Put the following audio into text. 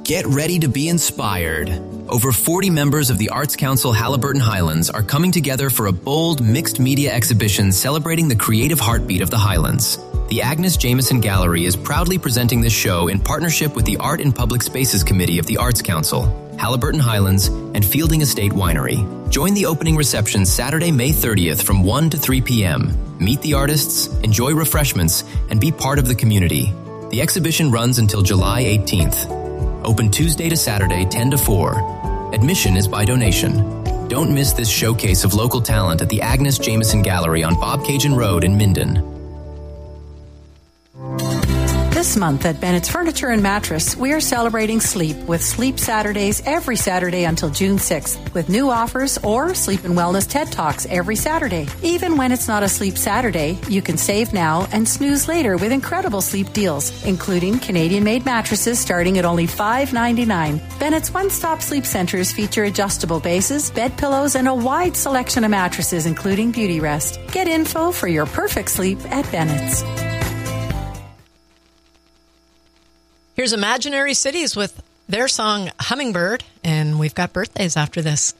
Get ready to be inspired. Over 40 members of the Arts Council Haliburton Highlands are coming together for a bold, mixed media exhibition celebrating the creative heartbeat of the Highlands. The Agnes Jameson Gallery is proudly presenting this show in partnership with the Art and Public Spaces Committee of the Arts Council, Haliburton Highlands, and Fielding Estate Winery. Join the opening reception Saturday, May 30th from 1 to 3 p.m. Meet the artists, enjoy refreshments, and be part of the community. The exhibition runs until July 18th. Open Tuesday to Saturday, 10 to 4. Admission is by donation. Don't miss this showcase of local talent at the Agnes Jameson Gallery on Bobcaygeon Road in Minden. This month at Bennett's Furniture and Mattress, we are celebrating sleep with Sleep Saturdays every Saturday until June 6th, with new offers or Sleep and Wellness TED Talks every Saturday. Even when it's not a Sleep Saturday, you can save now and snooze later with incredible sleep deals, including Canadian-made mattresses starting at only $5.99. Bennett's one-stop sleep centers feature adjustable bases, bed pillows, and a wide selection of mattresses, including Beauty Rest. Get info for your perfect sleep at Bennett's. Here's Imaginary Cities with their song Hummingbird, and we've got birthdays after this.